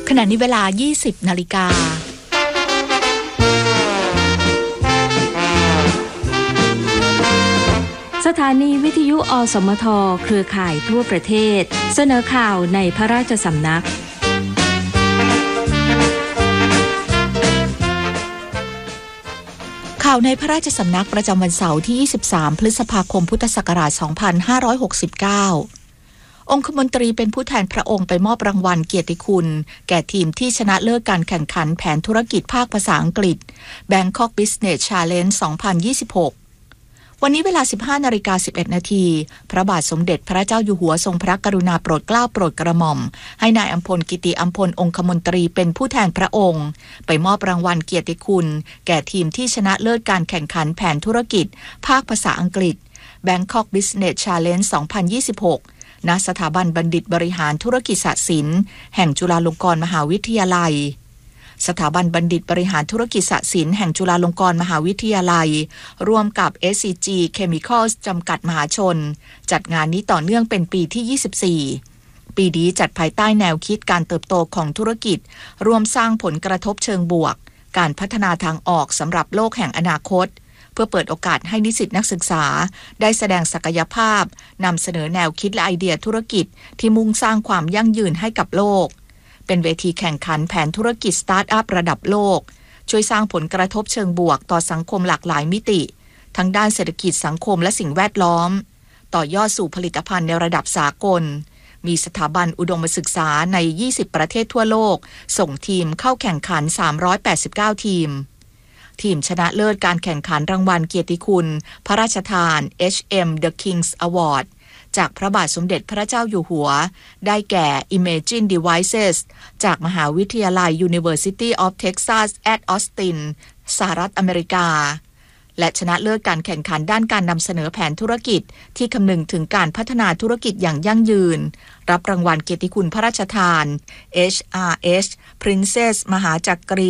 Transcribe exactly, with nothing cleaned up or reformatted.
ขณะนี้เวลา ยี่สิบนาฬิกาสถานีวิทยุอสมทเครือข่ายทั่วประเทศเสนอข่าวในพระราชสำนักข่าวในพระราชสำนักประจำวันเสาร์ที่ ยี่สิบสาม พฤษภาคม พุทธศักราช สองพันห้าร้อยหกสิบเก้า องคมนตรีเป็นผู้แทนพระองค์ไปมอบรางวัลเกียรติคุณแก่ทีมที่ชนะเลิศการแข่งขันแผนธุรกิจภาคภาษาอังกฤษ Bangkok Business Challenge สองพันยี่สิบหกวันนี้เวลา สิบห้านาฬิกาสิบเอ็ดนาทีพระบาทสมเด็จพระเจ้าอยู่หัวทรงพระกรุณาโปรดเกล้าโปรดกระหม่อมให้นายอัมพลกิติอัมพลองคมนตรีเป็นผู้แทนพระองค์ไปมอบรางวัลเกียรติคุณแก่ทีมที่ชนะเลิศการแข่งขันแผนธุรกิจภาคภาษาอังกฤษ Bangkok Business Challenge สองพันยี่สิบหกณสถาบันบัณฑิตบริหารธุรกิจศาสตร์ศิลป์แห่งจุฬาลงกรณ์มหาวิทยาลัยสถาบันบัณฑิตบริหารธุรกิจศาสตร์ศิลป์แห่งจุฬาลงกรณ์มหาวิทยาลัยร่วมกับ เอส ซี จี Chemicals จำกัดมหาชนจัดงานนี้ต่อเนื่องเป็นปีที่ ยี่สิบสี่ ปีนี้จัดภายใต้แนวคิดการเติบโตของธุรกิจร่วมสร้างผลกระทบเชิงบวกการพัฒนาทางออกสำหรับโลกแห่งอนาคตเพื่อเปิดโอกาสให้นิสิตนักศึกษาได้แสดงศักยภาพนำเสนอแนวคิดและไอเดียธุรกิจที่มุ่งสร้างความยั่งยืนให้กับโลกเป็นเวทีแข่งขันแผนธุรกิจสตาร์ทอัพระดับโลกช่วยสร้างผลกระทบเชิงบวกต่อสังคมหลากหลายมิติทั้งด้านเศรษฐกิจสังคมและสิ่งแวดล้อมต่อยอดสู่ผลิตภัณฑ์ในระดับสากลมีสถาบันอุดมศึกษาในยี่สิบประเทศทั่วโลกส่งทีมเข้าแข่งขันสามร้อยแปดสิบเก้าทีมทีมชนะเลิศการแข่งขันรางวัลเกียรติคุณพระราชทาน เอช เอ็ม The King's Award จากพระบาทสมเด็จพระเจ้าอยู่หัวได้แก่ Imagine Devices จากมหาวิทยาลัย University of Texas at Austin สหรัฐอเมริกาและชนะเลิศการแข่งขันด้านการนำเสนอแผนธุรกิจที่คำนึงถึงการพัฒนาธุรกิจอย่างยั่งยืนรับรางวัลเกียรติคุณพระราชทาน เอช อาร์ เอช Princess มหาจักรี